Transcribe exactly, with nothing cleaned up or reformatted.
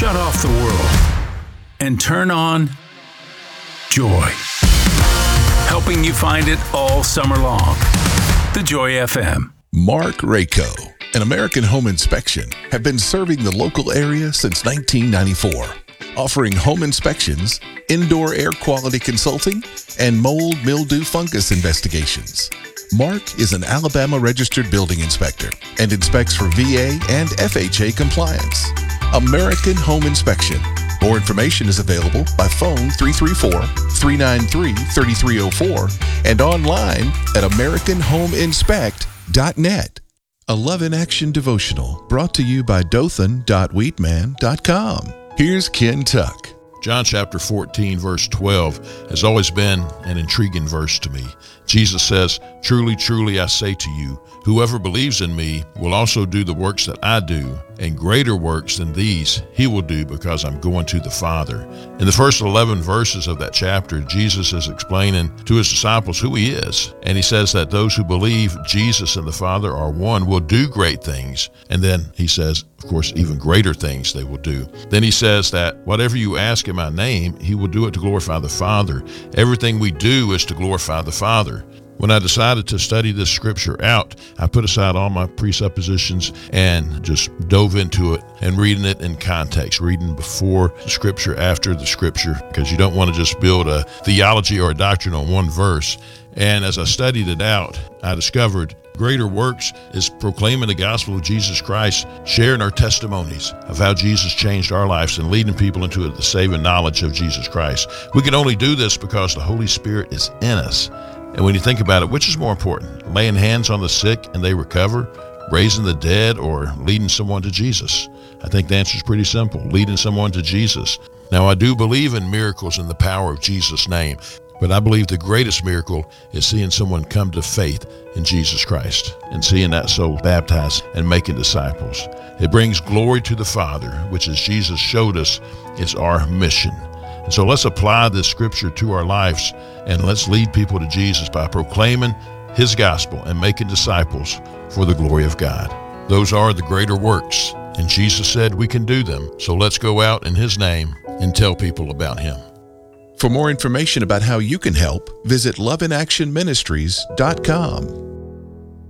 shut off the world and turn on joy. Helping you find it all summer long. The Joy F M. Mark Rayco and American Home Inspection have been serving the local area since nineteen ninety-four, offering home inspections, indoor air quality consulting, and mold, mildew, fungus investigations. Mark is an Alabama registered building inspector and inspects for V A and F H A compliance. American Home Inspection. More information is available by phone three three four, three nine three, three three zero four and online at american home inspect dot net. A Love in Action devotional brought to you by dothan dot wheatman dot com. Here's Ken Tuck. John chapter fourteen, verse twelve has always been an intriguing verse to me. Jesus says, "Truly, truly, I say to you, whoever believes in me will also do the works that I do, and greater works than these he will do, because I'm going to the Father." In the first eleven verses of that chapter, Jesus is explaining to his disciples who he is. And he says that those who believe Jesus and the Father are one will do great things. And then he says, of course, even greater things they will do. Then he says that whatever you ask in my name, he will do it to glorify the Father. Everything we do is to glorify the Father. When I decided to study this scripture out, I put aside all my presuppositions and just dove into it and reading it in context, reading before the scripture, after the scripture, because you don't want to just build a theology or a doctrine on one verse. And as I studied it out, I discovered greater works is proclaiming the gospel of Jesus Christ, sharing our testimonies of how Jesus changed our lives and leading people into the saving knowledge of Jesus Christ. We can only do this because the Holy Spirit is in us. And when you think about it, which is more important, laying hands on the sick and they recover, raising the dead, or leading someone to Jesus? I think the answer is pretty simple, leading someone to Jesus. Now, I do believe in miracles in the power of Jesus' name, but I believe the greatest miracle is seeing someone come to faith in Jesus Christ and seeing that soul baptized and making disciples. It brings glory to the Father, which, as Jesus showed us, is our mission. And so let's apply this scripture to our lives, and let's lead people to Jesus by proclaiming his gospel and making disciples for the glory of God. Those are the greater works, and Jesus said we can do them. So let's go out in his name and tell people about him. For more information about how you can help, visit love in action ministries dot com.